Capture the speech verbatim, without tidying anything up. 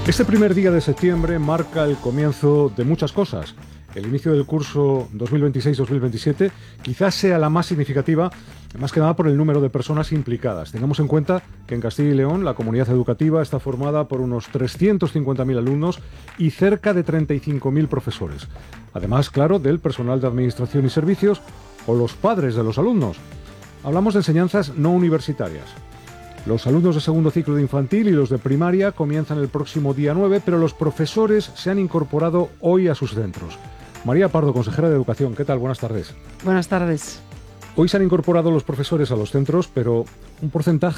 Este primer día de septiembre marca el comienzo de muchas cosas. El inicio del curso dos mil veintiséis dos mil veintisiete quizás sea la más significativa, más que nada por el número de personas implicadas. Tengamos en cuenta que en Castilla y León la comunidad educativa está formada por unos trescientos cincuenta mil alumnos y cerca de treinta y cinco mil profesores. Además, claro, del personal de administración y servicios o los padres de los alumnos. Hablamos de enseñanzas no universitarias. Los alumnos de segundo ciclo de infantil y los de primaria comienzan el próximo día nueve, pero los profesores se han incorporado hoy a sus centros. María Pardo, consejera de Educación, ¿qué tal? Buenas tardes. Buenas tardes. Hoy se han incorporado los profesores a los centros, pero un porcentaje